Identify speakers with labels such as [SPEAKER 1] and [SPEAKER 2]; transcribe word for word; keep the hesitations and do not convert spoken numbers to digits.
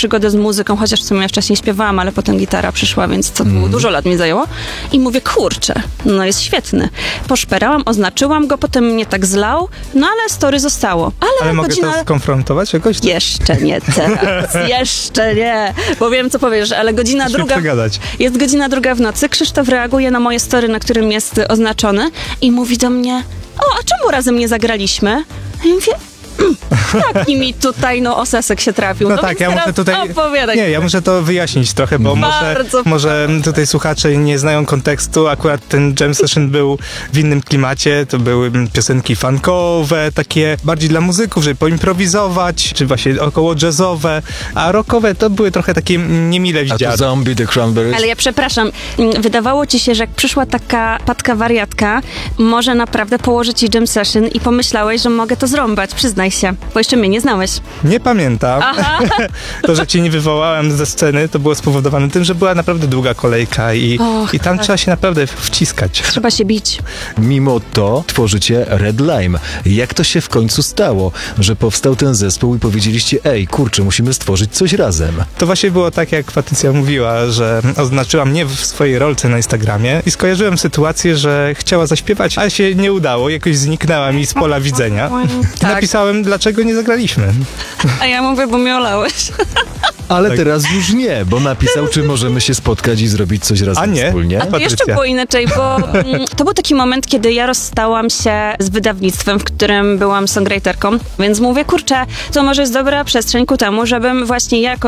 [SPEAKER 1] przygodę z muzyką, chociaż w sumie ja wcześniej śpiewałam, ale potem gitara przyszła, więc to było, dużo lat mi zajęło. I mówię, kurczę, no jest świetny. Poszperałam, oznaczyłam go, potem mnie tak zlał, no ale story zostało. Ale,
[SPEAKER 2] Ale mogę
[SPEAKER 1] godzina...
[SPEAKER 2] to skonfrontować jakoś?
[SPEAKER 1] Jeszcze nie teraz, jeszcze nie, bo wiem, co powiesz, ale godzina
[SPEAKER 2] Musimy
[SPEAKER 1] druga...
[SPEAKER 2] przegadać.
[SPEAKER 1] Jest godzina druga w nocy, Krzysztof reaguje na moje story, na którym jest oznaczony i mówi do mnie, o, a czemu razem nie zagraliśmy? A ja mówię, taki mi tutaj, no, osesek się trafił.
[SPEAKER 2] No,
[SPEAKER 1] No,
[SPEAKER 2] tak,
[SPEAKER 1] więc
[SPEAKER 2] ja muszę
[SPEAKER 1] teraz
[SPEAKER 2] tutaj...
[SPEAKER 1] opowiadaj.
[SPEAKER 2] Nie, ja muszę to wyjaśnić trochę, bo może,
[SPEAKER 1] Bardzo
[SPEAKER 2] może tutaj słuchacze nie znają kontekstu. Akurat ten jam session był w innym klimacie. To były piosenki funkowe, takie bardziej dla muzyków, żeby poimprowizować, czy właśnie około jazzowe, a rockowe to były trochę takie niemile
[SPEAKER 3] A to
[SPEAKER 2] widziane.
[SPEAKER 3] Zombie, The Cranberries?
[SPEAKER 1] Ale ja przepraszam, wydawało ci się, że jak przyszła taka patka wariatka, może naprawdę położyć ci jam session i pomyślałeś, że mogę to zrąbać, przyznaj się, bo jeszcze mnie nie znałeś.
[SPEAKER 2] Nie pamiętam.
[SPEAKER 1] Aha.
[SPEAKER 2] To, że cię nie wywołałem ze sceny, to było spowodowane tym, że była naprawdę długa kolejka i,
[SPEAKER 1] Och,
[SPEAKER 2] i tam
[SPEAKER 1] tak.
[SPEAKER 2] trzeba się naprawdę wciskać.
[SPEAKER 1] Trzeba się bić.
[SPEAKER 3] Mimo to tworzycie Red Lime. Jak to się w końcu stało, że powstał ten zespół i powiedzieliście, ej, kurczę, musimy stworzyć coś razem?
[SPEAKER 2] To właśnie było tak, jak Patrycja mówiła, że oznaczyła mnie w swojej rolce na Instagramie i skojarzyłem sytuację, że chciała zaśpiewać, ale się nie udało, jakoś zniknęła mi z pola widzenia. I
[SPEAKER 1] Tak.
[SPEAKER 2] napisałem, dlaczego nie zagraliśmy.
[SPEAKER 1] A ja mówię, bo mnie olałeś.
[SPEAKER 3] Ale
[SPEAKER 2] Tak.
[SPEAKER 3] teraz już nie, bo napisał, czy możemy się spotkać i zrobić coś razem
[SPEAKER 2] A nie?
[SPEAKER 3] wspólnie.
[SPEAKER 2] A Patrycja.
[SPEAKER 1] Jeszcze było inaczej, bo mm, to był taki moment, kiedy ja rozstałam się z wydawnictwem, w którym byłam songwriterką, więc mówię, kurczę, to może jest dobra przestrzeń ku temu, żebym właśnie jako